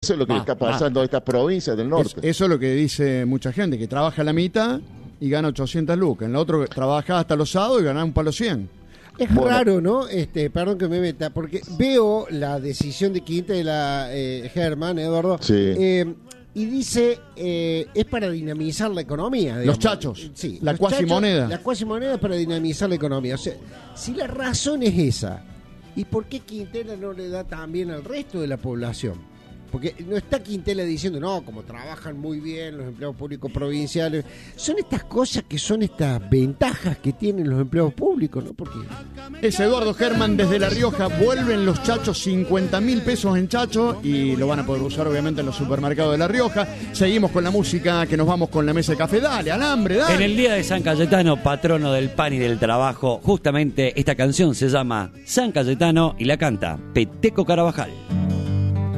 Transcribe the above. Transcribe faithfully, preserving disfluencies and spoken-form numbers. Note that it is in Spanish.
Eso es lo que Ah, está pasando ah. en estas provincias del norte. Es- eso es lo que dice mucha gente, que trabaja la mitad y gana ochocientas lucas. En la otra trabaja hasta los sábados y gana un palo cien. Es Bueno. raro, ¿no? Este, perdón que me meta, porque veo la decisión de Quintela, eh, Germán, Eduardo, Sí. eh, y dice, eh, es para dinamizar la economía. Los digamos. chachos, Sí, la los cuasimoneda. chachos, La cuasimoneda es para dinamizar la economía. O sea, si la razón es esa, ¿y por qué Quintela no le da también al resto de la población? Porque no está Quintela diciendo, no, como trabajan muy bien los empleados públicos provinciales. Son estas cosas que son estas ventajas que tienen los empleados públicos, ¿no? Porque Es Eduardo Germán desde La Rioja. Vuelven los chachos, cincuenta mil pesos en chacho, y lo van a poder usar obviamente en los supermercados de La Rioja. Seguimos con la música, que nos vamos con la mesa de café. Dale, alambre, dale. En el día de San Cayetano, patrono del pan y del trabajo, justamente esta canción se llama San Cayetano y la canta Peteco Carabajal.